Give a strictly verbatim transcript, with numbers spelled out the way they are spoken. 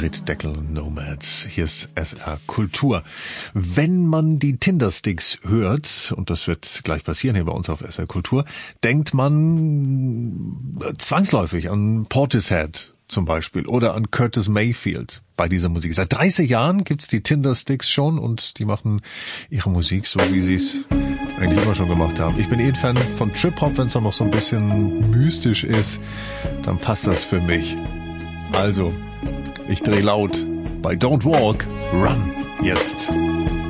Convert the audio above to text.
Irit Deckel Nomads. Hier ist S R Kultur. Wenn man die Tindersticks hört, und das wird gleich passieren hier bei uns auf S R Kultur, denkt man zwangsläufig an Portishead zum Beispiel oder an Curtis Mayfield bei dieser Musik. Seit dreißig Jahren gibt's die Tindersticks schon und die machen ihre Musik so, wie sie es eigentlich immer schon gemacht haben. Ich bin eh ein Fan von Trip-Hop, wenn es dann noch so ein bisschen mystisch ist, dann passt das für mich. Also, ich dreh laut bei Don't Walk, Run jetzt.